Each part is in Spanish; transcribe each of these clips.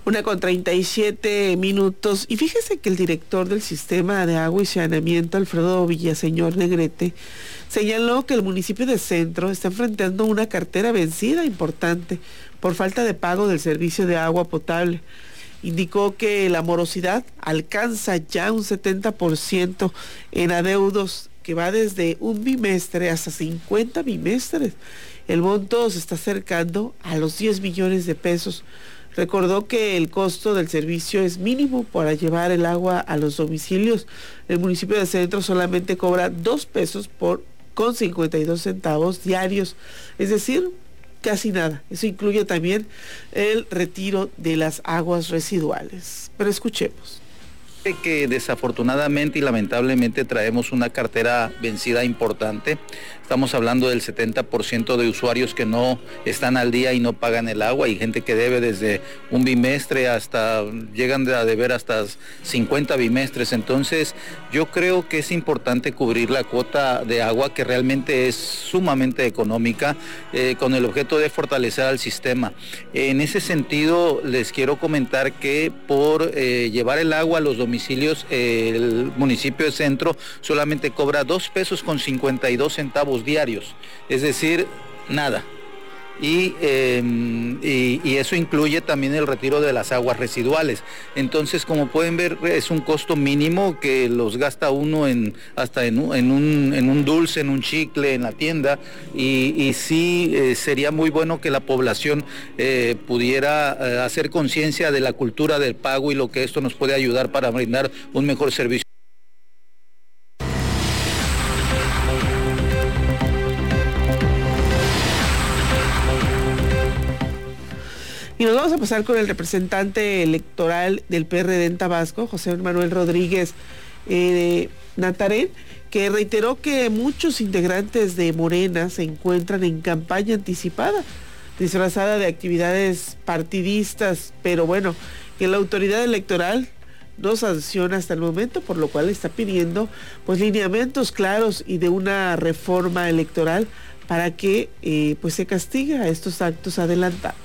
1:37. Y fíjese que el director del Sistema de Agua y Saneamiento, Alfredo Villaseñor Negrete, señaló que el municipio de Centro está enfrentando una cartera vencida importante por falta de pago del servicio de agua potable. Indicó que la morosidad alcanza ya un 70% en adeudos, que va desde un bimestre hasta 50 bimestres. El monto se está acercando a los 10 millones de pesos. Recordó que el costo del servicio es mínimo para llevar el agua a los domicilios. El municipio de Centro solamente cobra 2 pesos con 52 centavos diarios, es decir, casi nada. Eso incluye también el retiro de las aguas residuales. Pero escuchemos. Que desafortunadamente y lamentablemente traemos una cartera vencida importante. Estamos hablando del 70% de usuarios que no están al día y no pagan el agua, y gente que debe desde un bimestre hasta, llegan a deber hasta 50 bimestres. Entonces yo creo que es importante cubrir la cuota de agua, que realmente es sumamente económica, con el objeto de fortalecer al sistema. En ese sentido les quiero comentar que por llevar el agua a los domicilios, el municipio de Centro solamente cobra 2 pesos con 52 centavos diarios, es decir, nada. Y eso incluye también el retiro de las aguas residuales. Entonces, como pueden ver, es un costo mínimo que los gasta uno hasta en un dulce, en un chicle, en la tienda, y sí sería muy bueno que la población pudiera hacer conciencia de la cultura del pago y lo que esto nos puede ayudar para brindar un mejor servicio. Y nos vamos a pasar con el representante electoral del PRD en Tabasco, José Manuel Rodríguez Natarén, que reiteró que muchos integrantes de Morena se encuentran en campaña anticipada, disfrazada de actividades partidistas, pero bueno, que la autoridad electoral no sanciona hasta el momento, por lo cual está pidiendo pues lineamientos claros y de una reforma electoral para que pues se castigue a estos actos adelantados.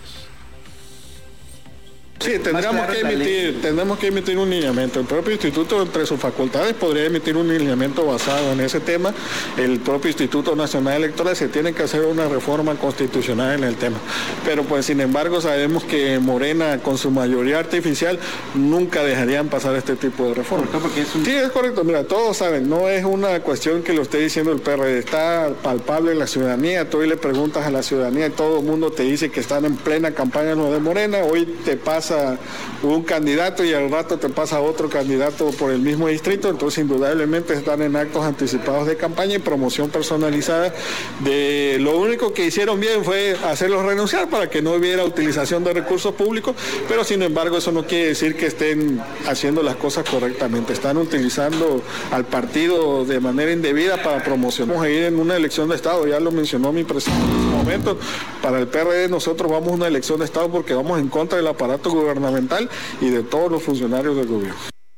Sí, tendremos que emitir un lineamiento. El propio instituto, entre sus facultades, podría emitir un lineamiento basado en ese tema. El propio Instituto Nacional Electoral se tiene que hacer una reforma constitucional en el tema. Pero pues sin embargo sabemos que Morena, con su mayoría artificial, nunca dejarían pasar este tipo de reformas. Sí, es correcto. Mira, todos saben, no es una cuestión que lo esté diciendo el PRD, está palpable en la ciudadanía. Tú hoy le preguntas a la ciudadanía y todo el mundo te dice que están en plena campaña lo de Morena. Hoy te pasa un candidato y al rato te pasa otro candidato por el mismo distrito, entonces indudablemente están en actos anticipados de campaña y promoción personalizada. Lo único que hicieron bien fue hacerlos renunciar para que no hubiera utilización de recursos públicos, pero sin embargo eso no quiere decir que estén haciendo las cosas correctamente. Están utilizando al partido de manera indebida para promocionar. Vamos a ir en una elección de Estado, ya lo mencionó mi presidente en este momento. Para el PRD nosotros vamos a una elección de Estado porque vamos en contra del aparato gubernamental y de todos los funcionarios del gobierno.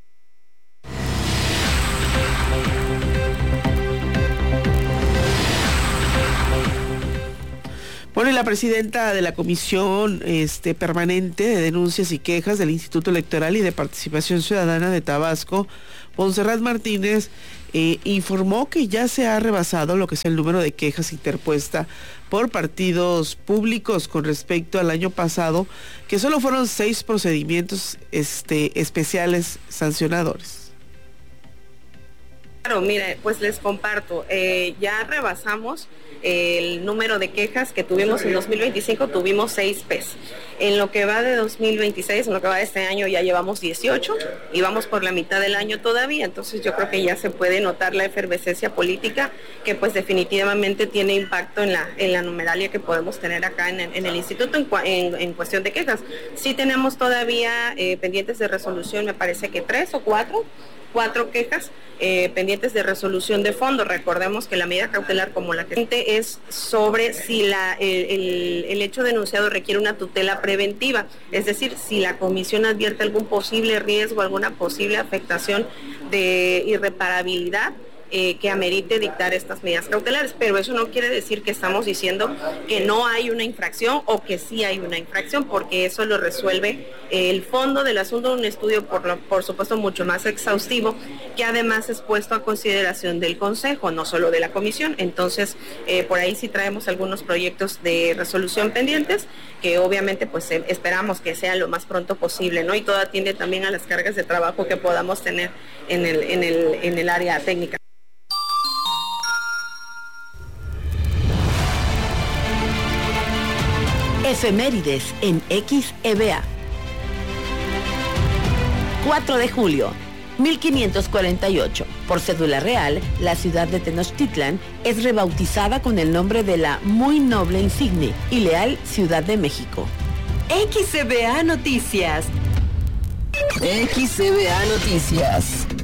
Bueno, y la presidenta de la Comisión Permanente de Denuncias y Quejas del Instituto Electoral y de Participación Ciudadana de Tabasco, Montserrat Martínez, informó que ya se ha rebasado lo que es el número de quejas interpuesta por partidos públicos con respecto al año pasado, que solo fueron 6 procedimientos especiales sancionadores. Claro, mire, pues les comparto, ya rebasamos el número de quejas que tuvimos en 2025, tuvimos 6 PES. En lo que va de 2026, en lo que va de este año ya llevamos 18 y vamos por la mitad del año todavía, entonces yo creo que ya se puede notar la efervescencia política que pues definitivamente tiene impacto en la numeralia que podemos tener acá en el instituto en cuestión de quejas. Sí tenemos todavía pendientes de resolución, me parece que 3 o 4 quejas pendientes de resolución de fondo. Recordemos que la medida cautelar como la que es sobre si el hecho denunciado requiere una tutela preventiva, es decir, si la comisión advierte algún posible riesgo, alguna posible afectación de irreparabilidad que amerite dictar estas medidas cautelares, pero eso no quiere decir que estamos diciendo que no hay una infracción o que sí hay una infracción, porque eso lo resuelve el fondo del asunto, un estudio por supuesto mucho más exhaustivo, que además es puesto a consideración del Consejo, no solo de la Comisión. Entonces, por ahí sí traemos algunos proyectos de resolución pendientes, que obviamente pues esperamos que sea lo más pronto posible, ¿no? Y todo atiende también a las cargas de trabajo que podamos tener en el área técnica. Efemérides en XEBA. 4 de julio, 1548. Por cédula real, la ciudad de Tenochtitlan es rebautizada con el nombre de la muy noble, insigne y leal Ciudad de México. XEBA Noticias. XEBA Noticias.